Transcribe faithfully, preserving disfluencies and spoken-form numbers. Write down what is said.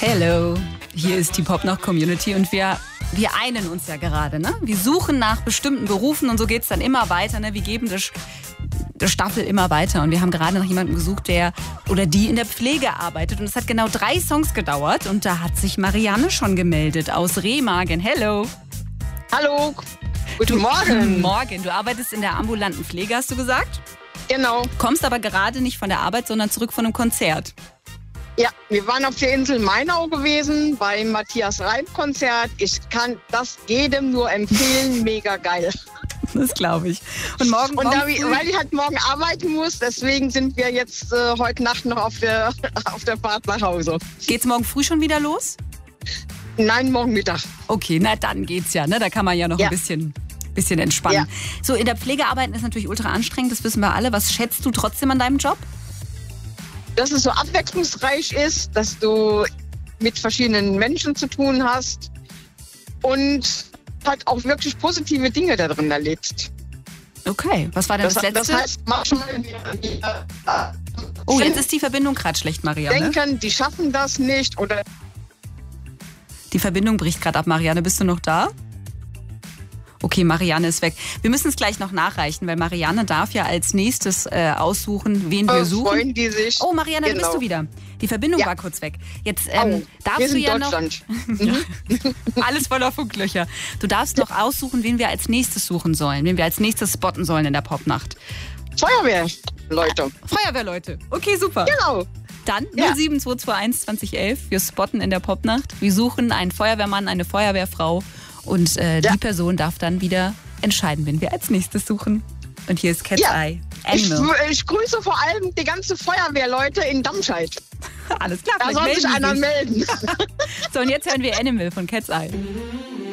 Hello, hier ist die Pop-Noch-Community und wir, wir einen uns ja gerade, ne? Wir suchen nach bestimmten Berufen und so geht's dann immer weiter, ne? Wir geben das, das Staffel immer weiter und wir haben gerade nach jemandem gesucht, der oder die in der Pflege arbeitet und es hat genau drei Songs gedauert und da hat sich Marianne schon gemeldet aus Remagen. Hello. Hallo, guten Du, Morgen. Morgen, du arbeitest in der ambulanten Pflege, hast du gesagt? Genau. Kommst aber gerade nicht von der Arbeit, sondern zurück von einem Konzert. Ja, wir waren auf der Insel Mainau gewesen beim Matthias Reim-Konzert. Ich kann das jedem nur empfehlen. Mega geil. Das glaube ich. Und morgen, Und morgen da, wir- weil ich halt morgen arbeiten muss, deswegen sind wir jetzt äh, heute Nacht noch auf der, auf der Fahrt nach Hause. geht's morgen früh schon wieder los? Nein, morgen Mittag. Okay, na dann geht's ja, ne? Da kann man ja noch Ja. ein bisschen, bisschen entspannen. Ja. So, in der Pflege arbeiten ist natürlich ultra anstrengend, das wissen wir alle. Was schätzt du trotzdem an deinem Job? Dass es so abwechslungsreich ist, dass du mit verschiedenen Menschen zu tun hast und halt auch wirklich positive Dinge da drin erlebst. Okay, was war denn das, Das, Letzte? das heißt, manchmal die, oh, jetzt ist die Verbindung gerade schlecht, Marianne. denken, die schaffen das nicht oder Die Verbindung bricht gerade ab. Marianne, bist du noch da? Okay, Marianne ist weg. Wir müssen es gleich noch nachreichen, weil Marianne darf ja als nächstes äh, aussuchen, wen wir äh, suchen. freuen die sich. Oh, Marianne, da bist Genau. du wieder. Die Verbindung Ja. war kurz weg. Jetzt Au, ähm, darfst wir du sind ja Deutschland. noch... Alles voller Funklöcher. Du darfst noch aussuchen, wen wir als nächstes suchen sollen, wen wir als nächstes spotten sollen in der Popnacht. Feuerwehr, Leute. Feuerwehrleute. Okay, super. Genau. Dann Ja. null sieben zwei zwei eins zwanzig elf. Wir spotten in der Popnacht. Wir suchen einen Feuerwehrmann, eine Feuerwehrfrau und äh, Ja. die Person darf dann wieder entscheiden, wen wir als nächstes suchen. Und hier ist Cat's Ja. Eye. Ich, Animal. ich grüße vor allem die ganze Feuerwehrleute in Damscheid. Alles klar, Da vielleicht soll sich melden einer Sie melden. So, und jetzt hören wir Animal von Cat's Eye.